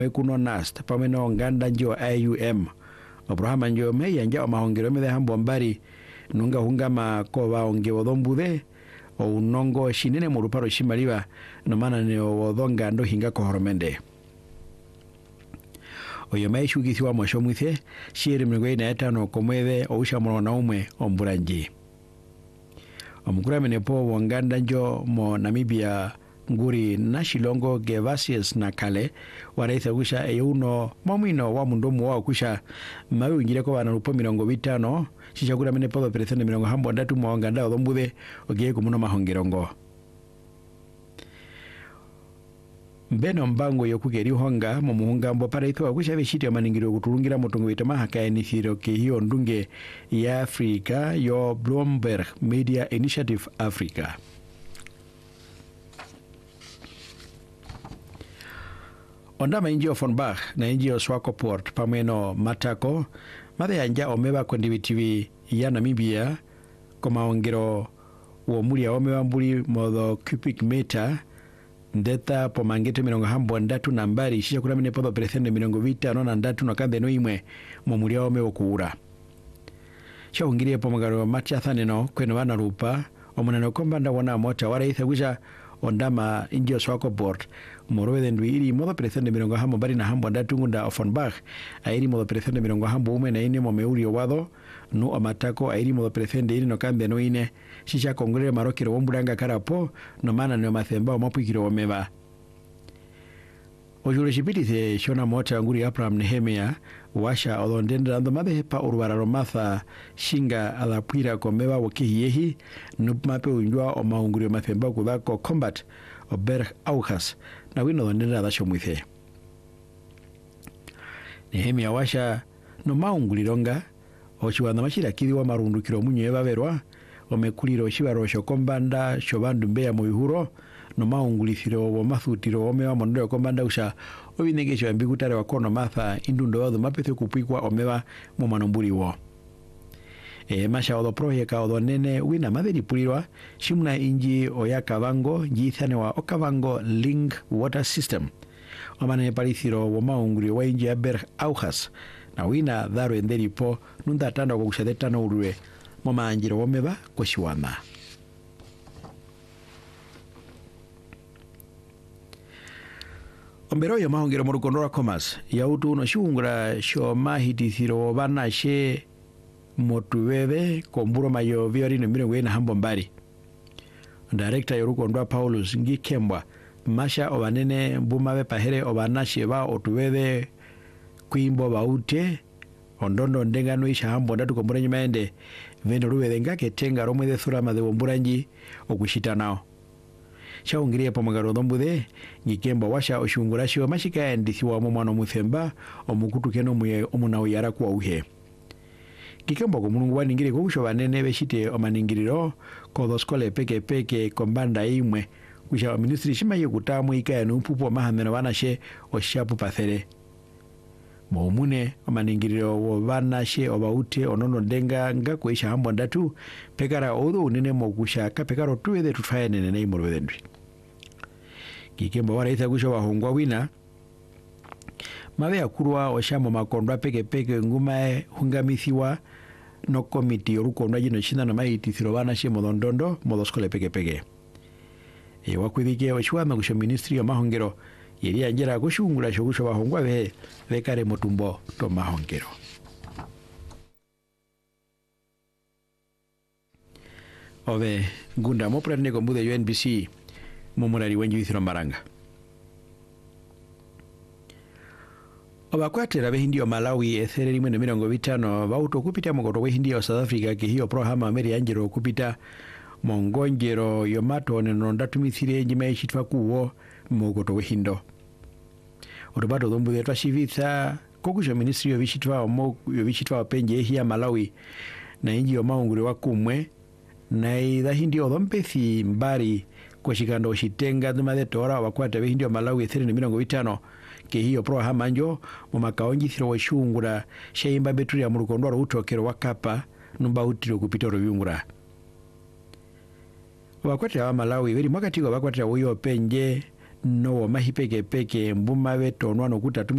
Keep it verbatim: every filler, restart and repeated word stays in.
kuno nast pameno nganda njo I U M Abraham njo me yanja mahongero me hambo mbari nunga hungama ko baonge wodombude o unongo shinene mu ruparo shimaliba no mana ne wodonga ndo hinga ko horomende oyo mai shugithiwa mosho mwithe shiri mngwe na etano komwethe o ushamono na umwe omburanji omukura menepo wonganda njo mo Namibia nguri na Shilongo Gervasius na kale waraitha kusha eyuno momino wa mundomu wa kusha mawe ngire ko bana rupo mirongo bitano shishakura menepo presente mirongo hambo ndatu mo nganda odombude ogiye kumuno mahongerongo Beno mbango yokugeri honga mu muhungambo paraitho akusha beshiti amaningiro kutulungira motongo bitama hakayanithiro ke hiyo ndunge ya Africa yo Bloomberg Media Initiative Africa Ondama injio Fonbach na injio Swakoport pameno matako mathe yanja omeba kondibitivi ya Namibia koma ongero uomulia omeba mbuli modo cubic meter ndeta po mangete mirongo hambo ndatu nambari shisha kula mine podo presende mirongo vita no ndatu no kande no imwe momulia ome okuura sha ungirie po magaro matcha thaneno kweno bana rupa omunano kombanda wana mota waraitha kusha ondama injio Swakoport morowe ndwiri modo presende mirongo hambo bari na hambo ndatu ngunda Offenbach airi modo presende mirongo hambo ume na ine momeuri owado no amatako airi modo presende ine no kande no ine shisha kongolere marokiro wombulanga karapo no mana no mathemba omapwikiro omeba ojuro shipitithe shona mota nguri Abraham Nehemia washa odondendra ando mabe pa urwara romatha shinga alapwira komeba wokihiyehi numape unjwa o maunguri mathemba kudako combat o Berg Auchas na wino odondendra dasho mwithe Nehemia washa no maungulironga ochiwanda machira kidi wa marundukiro munyo ebaberwa omekuliro shibaro shokombanda shobandu mbeya mu bihuro no maungulithiro wo mathutiro omewa mondo kombanda usha obinegesho ambigutare wa kono matha indundo wadu mapethe kupikwa omewa mu manombuli wo e masha odo projeka odo nene wina madheri pulirwa shimuna inji oyakavango njithane wa Okavango Link Water System omane palithiro wo maunguliro wa inji ya Berg Auchas na wina dharo enderipo nunda tanda kwa kushadeta urue moma anjiro womeba koshiwana Ombero yo mahongero morukondora komas ya utu no shungura sho mahitithiro bana she motuwebe komburo mayo viori no mire wena hambo mbari Director yorukondwa Paulus Ngikembwa masha obanene mbumabe pahere obanashe ba otuwebe kuimbo baute ondondo ndengano isha hambo ndatu kombura nyumaende vendo ruwe ngake tenga romwe de thurama de bomburanji okushita nao shaungirie po magaro dombude Ngikemba washa oshungurashi wa mashika endithiwa mu mwana muthemba omukutukeno muye omunawo yara kwa uhe Ngikemba ko mulungu waningire ko kusho banene beshite omaningiriro ko doskole peke peke kombanda imwe kusha ministry shimaye kutamu ikaya numpupo mahameno banashe oshapu pathere Momune omaningiriro wo banashe obaute onono ndenga ngako isha hambo ndatu pekara odo unene mokusha kapekaro tuwede tufaye nene nei morwedendwi Ngikemba waraitha kusho bahongwa wina mabe akurwa oshamo makondwa peke peke ngumae hungamithiwa no komiti yorukondwa jino shinda no maitithiro banashe modondondo modoskole peke peke e wakwidike oshwama kusho ministry yo mahongero yeri anjera kushungula shokusho bahongwa be bekare motumbo to mahongero Ove gunda moprane kombude yo N B C momurari wenji withiro maranga Obakwatera behindio Malawi ethere rimwe na mirongo bitano bauto kupita mogoto wehindio South Africa ke hiyo prohama meri anjero kupita mongonjero yomato neno ndatumithire njima ishitwa kuwo mogoto wehindo Orubato dombu de twashivitha kokusho ministry yobishitwa omo yobishitwa penje hiya Malawi na inji yo maungure wakumwe na idha hindio dompethi mbari kwa shikando oshitenga dumade tora wakwata behindio Malawi ethere na mirongo bitano ke hiyo pro hamanjo mu makaonji thiro washungura sheimba beturi ya murukondwa utokero wakapa numba utiro kupita robiungura wakwata wa Malawi beri mwakati wa wakwata uyo penje no mahipeke peke mbuma beto nwa no kutatu